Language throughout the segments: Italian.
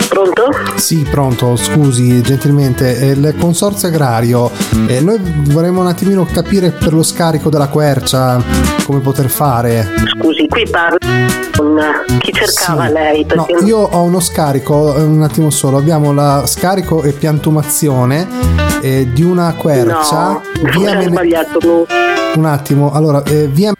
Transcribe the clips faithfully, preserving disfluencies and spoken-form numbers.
Pronto? Sì, pronto, scusi gentilmente, il consorzio agrario, eh, noi vorremmo un attimino capire per lo scarico della quercia come poter fare. Scusi, qui parla con chi cercava Sì. lei? Perché... No, io ho uno scarico, un attimo solo, abbiamo la scarico e piantumazione eh, di una quercia. No, via ho Mene- sbagliato. No. Un attimo, allora, eh, via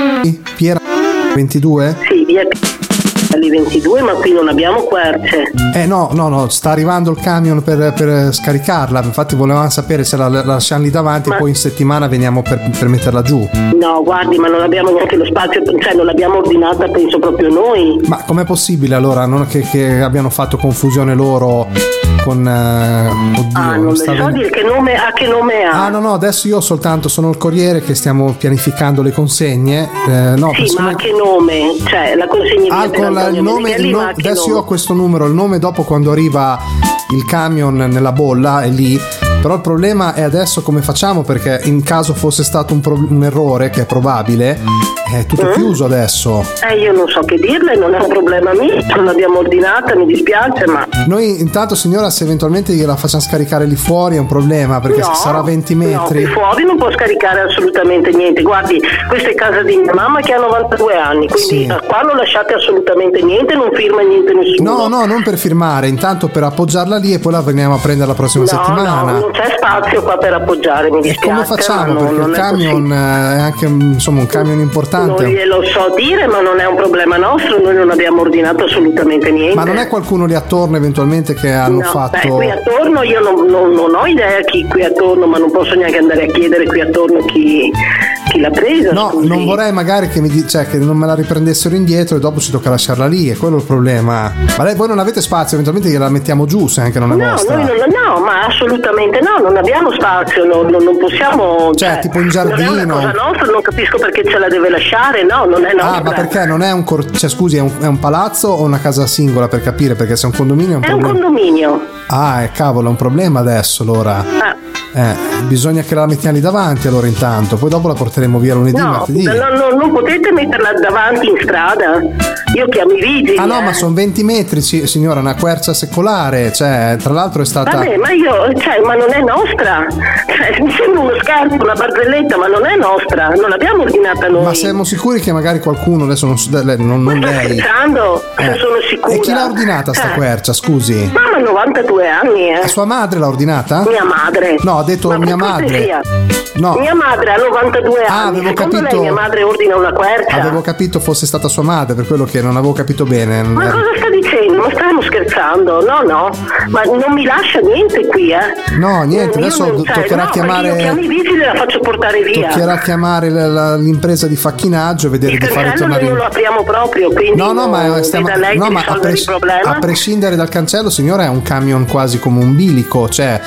Piera ventidue? Sì, via Piera ventidue, ma qui non abbiamo querce. Eh no, no, no, sta arrivando il camion per, per scaricarla, infatti volevamo sapere se la, la lasciamo lì davanti, Ma... poi in settimana veniamo per, per metterla giù. No, guardi, ma non abbiamo neanche lo spazio, cioè non l'abbiamo ordinata, penso proprio noi. Ma com'è possibile allora non che, che abbiano fatto confusione loro con... Eh, oddio, Ah, non lo so ven- dire che nome, a che nome ha. Ah no no, adesso io soltanto sono il corriere che stiamo pianificando le consegne. Eh, no, Sì, siccome- ma a che nome? Cioè, la consegneria Ah, per con la- il Antonio nome, Micheli, il ma no- a che adesso nome? io ho questo numero, il nome dopo quando arriva il camion nella bolla è lì, però il problema è adesso come facciamo, perché in caso fosse stato un, pro- un errore, che è probabile, è tutto Mm? chiuso adesso. Eh, io non so che dirle, non è un problema mio, non l'abbiamo ordinata, mi dispiace, ma... Noi intanto signora, se eventualmente gliela facciamo scaricare lì fuori è un problema, perché No, sarà venti no, metri. qui fuori non può scaricare assolutamente niente. Guardi, questa è casa di mia mamma che ha novantadue anni, quindi Sì. qua non lasciate assolutamente niente, non firma niente nessuno. No, no, non per firmare, intanto per appoggiarla lì e poi la veniamo a prendere la prossima No, settimana. no, non c'è spazio qua per appoggiare, mi E dispiace. come facciamo? ma no, Perché non il è camion possibile. è anche insomma un camion importante. Non glielo so dire, ma non è un problema nostro, noi non abbiamo ordinato assolutamente niente. Ma non è qualcuno lì attorno eventualmente che hanno No, fatto... beh, qui attorno io non, non- non ho idea chi qui attorno, ma non posso neanche andare a chiedere qui attorno chi, chi l'ha presa. No, scusi. non vorrei magari che, mi di- cioè, che non me la riprendessero indietro e dopo ci tocca lasciarla lì, è quello il problema. Ma lei, voi non avete spazio, eventualmente gliela mettiamo giù se anche non è No, vostra. noi non, no, ma assolutamente no, non abbiamo spazio, non, non- non possiamo. Cioè, tipo in giardino. Non è una cosa nostra, non capisco perché ce la deve lasciare, no, non è nostra. Ah, ma perché non è un cor- cioè scusi, è un, è un palazzo o una casa singola, per capire, perché se è un condominio è un È un problema. condominio. Ah, è cavolo, è un problema adesso allora. Ah. Eh, bisogna che la mettiamo lì davanti allora intanto, poi dopo la porteremo via lunedì, No, martedì. no, no, non potete metterla davanti in strada. Io chiamo i vigili. Ah no, eh. ma sono venti metri, sì, signora, una quercia secolare, cioè, tra l'altro è stata... Vabbè, ma io, cioè, ma non è nostra. Cioè, mi sembra uno scarto, una barzelletta, ma non è nostra. Non l'abbiamo ordinata noi. Ma siamo sicuri che magari qualcuno, adesso non, so- lei- non, non Sto lei... scherzando, Eh. se sono sicura. E chi l'ha ordinata sta Eh. quercia, scusi? Mamma ha novantadue anni, eh. La sua madre l'ha ordinata? Mia madre. No, ha detto Ma mia per madre. cortesia. No, Mia madre ha novantadue Ah, anni. avevo Secondo capito- lei mia madre ordina una quercia? avevo capito fosse stata sua madre, per quello che non avevo capito bene. Ma cosa sta dicendo? Ma stiamo scherzando? No, no. Ma non mi lascia niente qui, eh. No, niente, Io adesso non- do- cioè, toccherà no, chiamare- perché io chiamo i vigili e la faccio portare via. Toccherà chiamare la- la- l'impresa di facchinaggio e vedere Il di fare cancello tornare noi non in... lo apriamo proprio, quindi No, no, ma non stiamo, veda lei no, di ma a, risolvere pres- il problema. a prescindere dal cancello, signora, è un camion quasi come un bilico, cioè